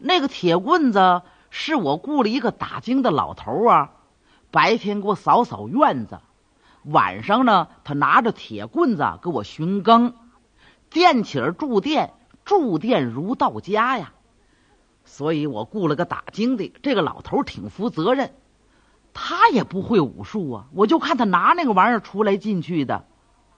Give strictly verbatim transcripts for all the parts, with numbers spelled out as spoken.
那个铁棍子是我雇了一个打更的老头啊，白天给我扫扫院子，晚上呢他拿着铁棍子给我巡更，电起儿住店，住店如到家呀。所以我雇了个打更的，这个老头挺负责任，他也不会武术啊，我就看他拿那个玩意儿出来进去的。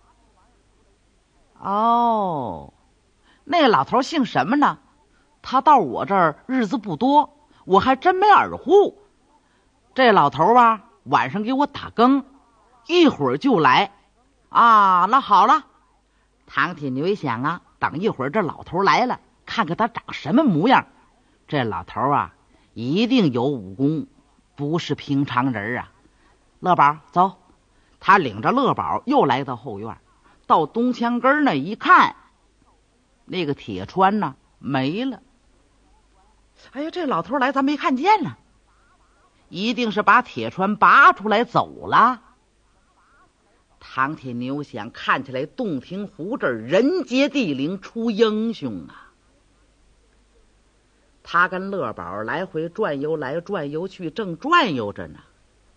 哦，那个老头姓什么呢？他到我这儿日子不多，我还真没耳户。这老头啊，晚上给我打更，一会儿就来。啊，那好了，唐铁牛一想啊，等一会儿这老头来了，看看他长什么模样。这老头啊，一定有武功，不是平常人啊。乐宝，走。他领着乐宝又来到后院，到东墙根那一看，那个铁穿呢没了。哎呀，这老头来咱没看见呢，一定是把铁穿拔出来走了。唐铁牛想，看起来洞庭湖这儿人杰地灵出英雄啊。他跟乐宝来回转悠来转悠去，正转悠着呢，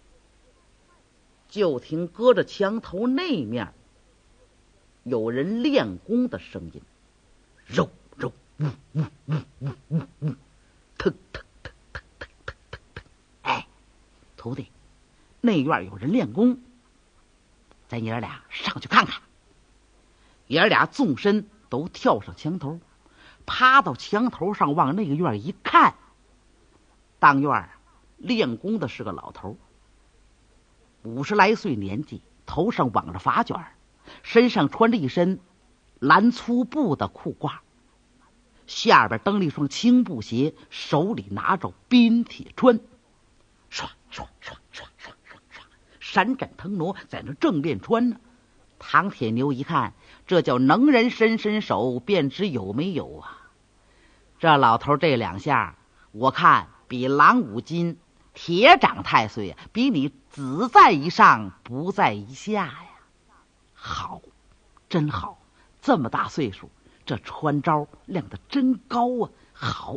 就听隔着墙头那面有人练功的声音，肉肉呜呜呜呜呜呜，腾腾腾腾腾腾腾腾。哎，徒弟，那院有人练功，咱爷俩上去看看。爷俩纵身都跳上墙头，趴到墙头上往那个院一看，当院练功的是个老头，五十来岁年纪，头上绑着发卷，身上穿着一身蓝粗布的裤褂，下边蹬了一双青布鞋，手里拿着冰铁穿，唰唰唰唰唰唰唰，闪展腾挪，在那正练穿呢。唐铁牛一看，这叫能人伸伸手，便知有没有啊。这老头这两下，我看比郎五金铁掌太岁呀，比你只在一上不在一下呀。好，真好，这么大岁数，这穿招亮得真高啊！好，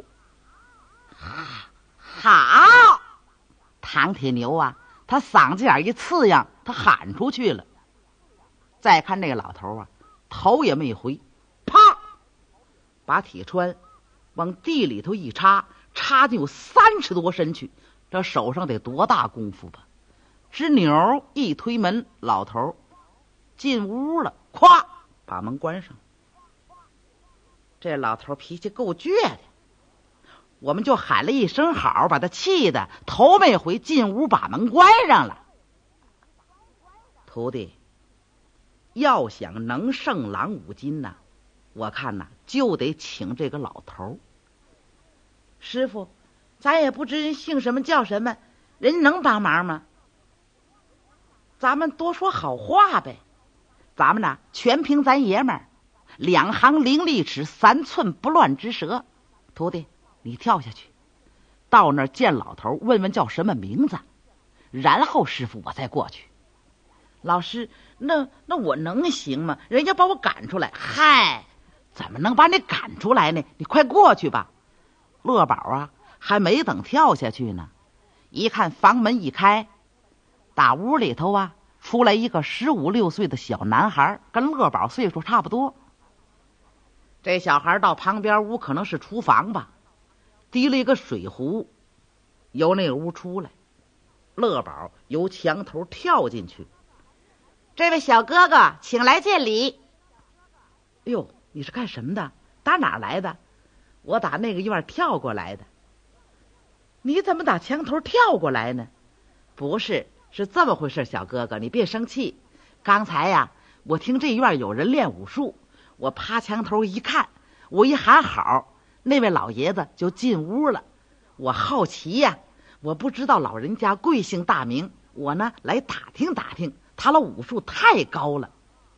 好，唐铁牛啊，他嗓子眼一刺痒，他喊出去了。再看那个老头啊，头也没回，啪，把铁穿往地里头一插，插进有三尺多深去，这手上得多大功夫吧？吱扭一推门，老头进屋了，咵把门关上。这老头脾气够倔的，我们就喊了一声好，把他气的头没回，进屋把门关上了。徒弟，要想能胜郎五金呢，我看呐就得请这个老头。师傅，咱也不知人姓什么叫什么，人能帮忙吗？咱们多说好话呗，咱们呢全凭咱爷们儿，两行伶俐齿，三寸不乱之舌。徒弟，你跳下去，到那儿见老头，问问叫什么名字，然后师傅我再过去。老师，那那我能行吗？人家把我赶出来。嗨，怎么能把你赶出来呢？你快过去吧。乐宝啊，还没等跳下去呢，一看房门一开，打屋里头啊出来一个十五六岁的小男孩，跟乐宝岁数差不多。这小孩到旁边屋，可能是厨房吧，提了一个水壶，由那个屋出来。乐宝由墙头跳进去。这位小哥哥，请来见礼。哎呦，你是干什么的？打哪儿来的？我打那个院跳过来的。你怎么打墙头跳过来呢？不是，是这么回事，小哥哥，你别生气。刚才呀，我听这院有人练武术，我趴墙头一看，我一喊好，那位老爷子就进屋了。我好奇呀，我不知道老人家贵姓大名，我呢来打听打听。他的武术太高了。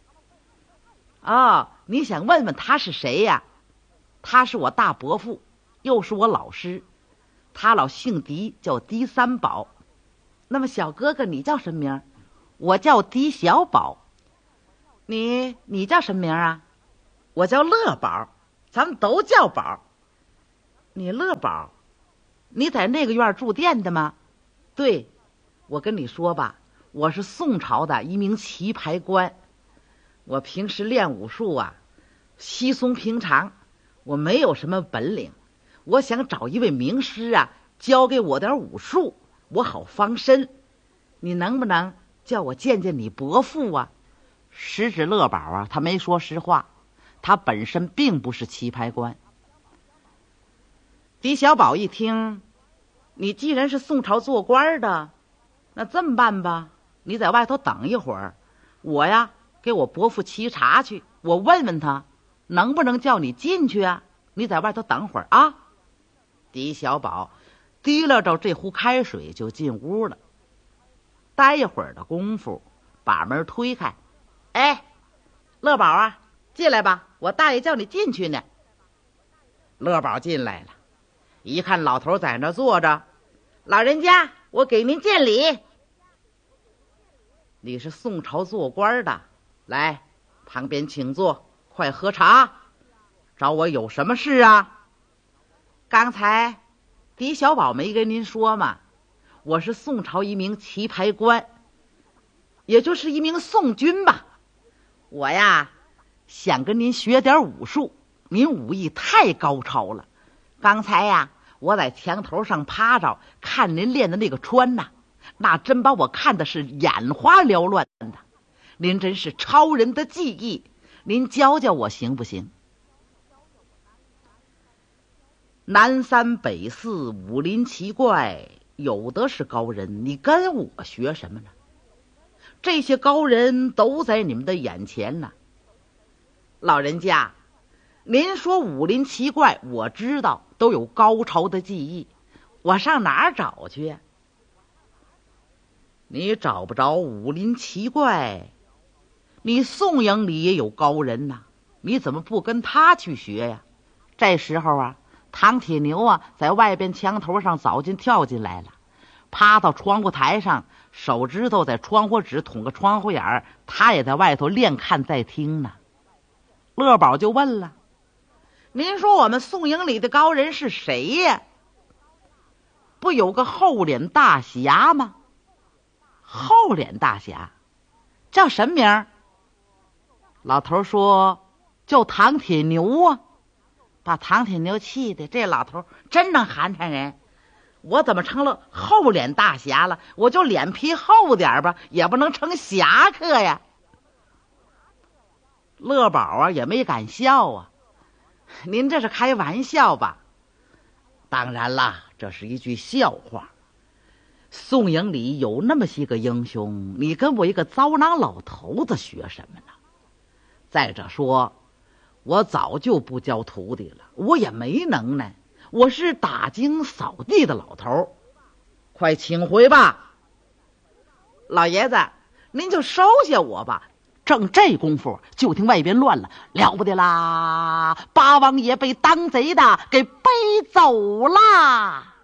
哦，你想问问他是谁呀？他是我大伯父，又是我老师，他老姓狄，叫狄三宝。那么小哥哥你叫什么名？我叫狄小宝。你你叫什么名啊？我叫乐宝，咱们都叫宝。 你乐宝，你在那个院住店的吗？对，我跟你说吧，我是宋朝的一名棋牌官，我平时练武术啊，稀松平常，我没有什么本领，我想找一位名师啊，教给我点武术，我好防身。你能不能叫我见见你伯父啊？实指乐宝啊，他没说实话，他本身并不是棋牌官。狄小宝一听，你既然是宋朝做官的，那这么办吧，你在外头等一会儿，我呀给我伯父沏茶去，我问问他能不能叫你进去啊，你在外头等会儿啊。狄小宝提了着这壶开水就进屋了。待一会儿的功夫，把门推开，哎，乐宝啊，进来吧，我大爷叫你进去呢。乐宝进来了，一看老头在那坐着，老人家，我给您见礼。你是宋朝做官的，来，旁边请坐，快喝茶。找我有什么事啊？刚才狄小宝没跟您说吗？我是宋朝一名棋牌官，也就是一名宋军吧。我呀想跟您学点武术，您武艺太高超了。刚才呀我在墙头上趴着看您练的那个穿呐，那真把我看的是眼花缭乱的。您真是超人的技艺，您教教我行不行？南三北四武林奇怪，有的是高人，你跟我学什么呢？这些高人都在你们的眼前呢。老人家，您说武林奇怪，我知道都有高超的技艺，我上哪儿找去呀？你找不着武林奇怪，你宋营里也有高人呐，你怎么不跟他去学呀？这时候啊，唐铁牛啊在外边墙头上早就跳进来了，趴到窗户台上，手指头在窗户纸捅个窗户眼儿，他也在外头练看在听呢。乐宝就问了，您说我们宋营里的高人是谁呀？不有个厚脸大侠吗？厚脸大侠叫什么名儿？老头说叫唐铁牛啊。把唐铁牛气的，这老头真能寒碜人，我怎么成了厚脸大侠了？我就脸皮厚点吧，也不能成侠客呀。乐宝啊也没敢笑啊，您这是开玩笑吧？当然啦，这是一句笑话。宋营里有那么些个英雄，你跟我一个糟囊老头子学什么呢？再者说，我早就不教徒弟了，我也没能耐，我是打经扫地的老头，快请回吧。老爷子，您就收下我吧。正这功夫，就听外边乱了，了不得啦！八王爷被当贼的给背走啦！